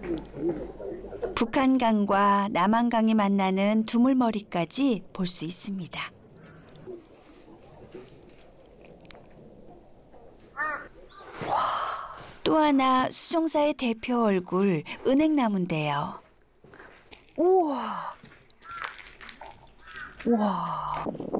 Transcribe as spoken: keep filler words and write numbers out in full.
북한강과 남한강이 만나는 두물머리까지 볼 수 있습니다. 또 하나 수종사의 대표 얼굴 은행나무인데요. 우와. 우와.